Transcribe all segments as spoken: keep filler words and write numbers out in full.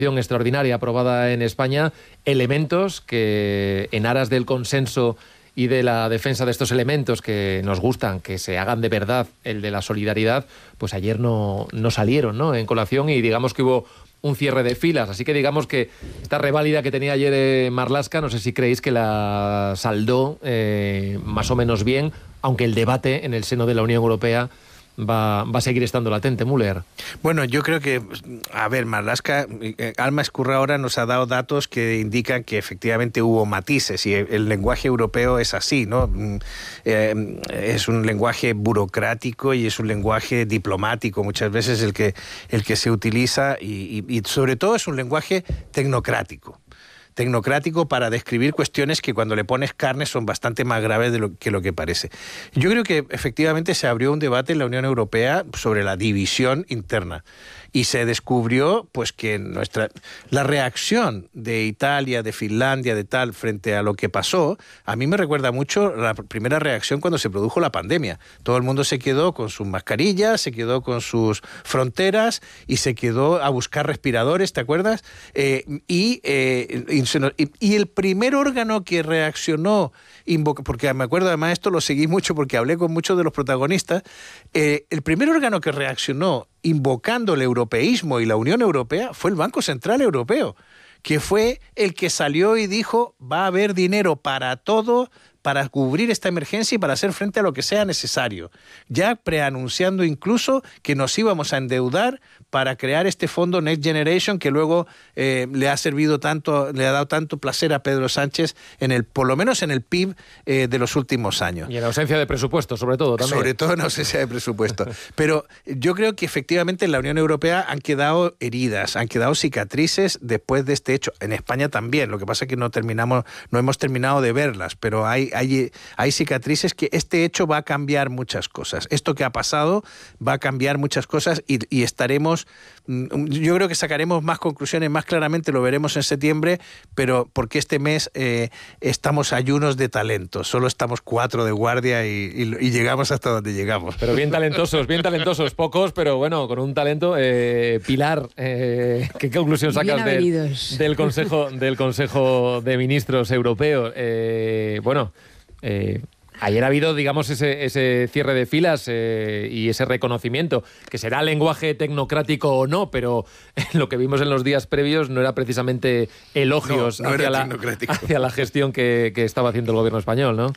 extraordinaria aprobada en España, elementos que en aras del consenso y de la defensa de estos elementos que nos gustan, que se hagan de verdad, el de la solidaridad, pues ayer no, no salieron, ¿no?, en colación, y digamos que hubo un cierre de filas. Así que digamos que esta reválida que tenía ayer eh, Marlaska, no sé si creéis que la saldó eh, más o menos bien, aunque el debate en el seno de la Unión Europea Va, va a seguir estando latente, Müller. Bueno, yo creo que, a ver, Marlaska, Alma Escurra ahora nos ha dado datos que indican que efectivamente hubo matices, y el lenguaje europeo es así, ¿no? Eh, es un lenguaje burocrático y es un lenguaje diplomático muchas veces el que, el que se utiliza, y, y, y sobre todo es un lenguaje tecnocrático. tecnocrático para describir cuestiones que cuando le pones carne son bastante más graves de lo que lo que parece. Yo creo que efectivamente se abrió un debate en la Unión Europea sobre la división interna, y se descubrió pues que nuestra la reacción de Italia, de Finlandia, de tal, frente a lo que pasó, a mí me recuerda mucho la primera reacción cuando se produjo la pandemia. Todo el mundo se quedó con sus mascarillas, se quedó con sus fronteras y se quedó a buscar respiradores, ¿te acuerdas? Eh, y, eh, y, y el primer órgano que reaccionó, porque me acuerdo, además esto lo seguí mucho porque hablé con muchos de los protagonistas, eh, el primer órgano que reaccionó invocando el europeísmo y la Unión Europea fue el Banco Central Europeo, que fue el que salió y dijo: va a haber dinero para todo, para cubrir esta emergencia y para hacer frente a lo que sea necesario, ya preanunciando incluso que nos íbamos a endeudar para crear este fondo Next Generation, que luego eh, le ha servido tanto, le ha dado tanto placer a Pedro Sánchez, en el, por lo menos en el P I B eh, de los últimos años. Y en ausencia de presupuesto, sobre todo, también. Sobre todo en ausencia de presupuesto. Pero yo creo que efectivamente en la Unión Europea han quedado heridas, han quedado cicatrices después de este hecho. En España también, lo que pasa es que no terminamos, no hemos terminado de verlas, pero hay Hay, hay cicatrices que este hecho va a cambiar muchas cosas. Esto que ha pasado va a cambiar muchas cosas, y, y estaremos, yo creo que sacaremos más conclusiones más claramente, lo veremos en septiembre, pero porque este mes eh, estamos ayunos de talento, solo estamos cuatro de guardia y, y, y llegamos hasta donde llegamos. Pero bien talentosos, bien talentosos, pocos, pero bueno, con un talento. eh, Pilar, eh, ¿qué conclusión sacas del, del, Consejo, del Consejo de Ministros Europeo? Eh, bueno... Eh, ayer ha habido, digamos, ese, ese cierre de filas eh, y ese reconocimiento, que será lenguaje tecnocrático o no, pero lo que vimos en los días previos no era precisamente elogios no, no hacia, era la, hacia la gestión que, que estaba haciendo el gobierno español, ¿no?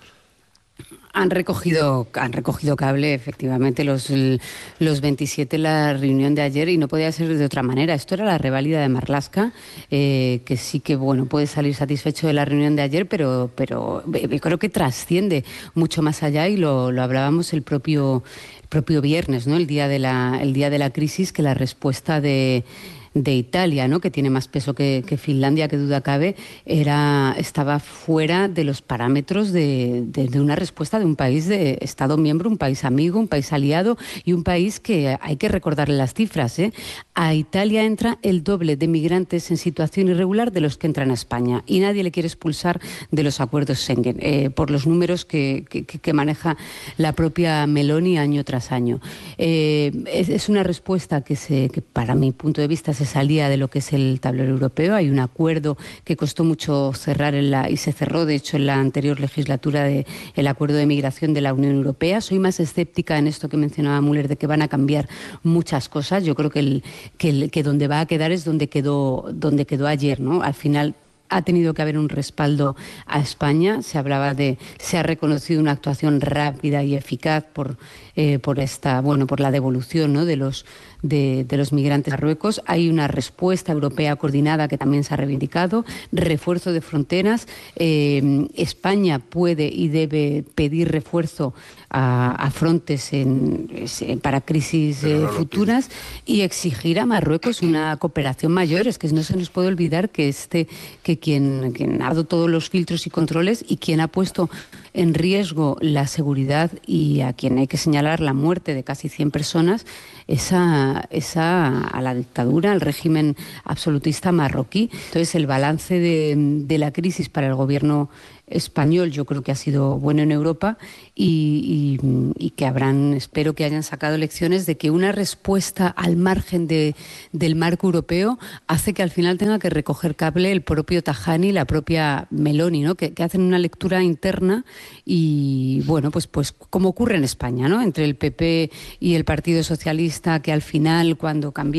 Han recogido, han recogido cable, efectivamente, los, los veintisiete, la reunión de ayer, y no podía ser de otra manera. Esto era la reválida de Marlaska, eh, que sí que, bueno, puede salir satisfecho de la reunión de ayer, pero, pero yo creo que trasciende mucho más allá, y lo, lo hablábamos el propio, el propio viernes, ¿no? El día de la, el día de la crisis, que la respuesta de... de Italia, ¿no?, que tiene más peso que, que Finlandia, que duda cabe, era, estaba fuera de los parámetros de, de, de una respuesta de un país de Estado miembro, un país amigo, un país aliado, y un país que hay que recordarle las cifras, ¿eh? A Italia entra el doble de migrantes en situación irregular de los que entran a España, y nadie le quiere expulsar de los acuerdos Schengen, eh, por los números que, que, que maneja la propia Meloni año tras año. Eh, es, es una respuesta que, se, que para mi punto de vista se salía de lo que es el tablero europeo. Hay un acuerdo que costó mucho cerrar en la, y se cerró, de hecho, en la anterior legislatura, de, el acuerdo de migración de la Unión Europea. Soy más escéptica en esto que mencionaba Müller, de que van a cambiar muchas cosas. Yo creo que, el, que, el, que donde va a quedar es donde quedó, donde quedó ayer, ¿no? Al final ha tenido que haber un respaldo a España. Se hablaba de, se ha reconocido una actuación rápida y eficaz por, eh, por esta, bueno, por la devolución, ¿no?, de los De, de los migrantes a Marruecos. Hay una respuesta europea coordinada que también se ha reivindicado, refuerzo de fronteras. Eh, España puede y debe pedir refuerzo a, a Frontex en, para crisis eh, futuras, y exigir a Marruecos una cooperación mayor. Es que no se nos puede olvidar que este que quien, quien ha dado todos los filtros y controles, y quien ha puesto en riesgo la seguridad, y a quien hay que señalar la muerte de casi cien personas, esa, esa a la dictadura, al régimen absolutista marroquí. Entonces, el balance de, de la crisis para el gobierno español yo creo que ha sido bueno en Europa y, y, y que habrán, espero que hayan sacado lecciones de que una respuesta al margen de, del marco europeo hace que al final tenga que recoger cable el propio Tajani, la propia Meloni, ¿no? que, que hacen una lectura interna y bueno, pues, pues como ocurre en España, ¿no? Entre el P P y el Partido Socialista, que al final cuando cambió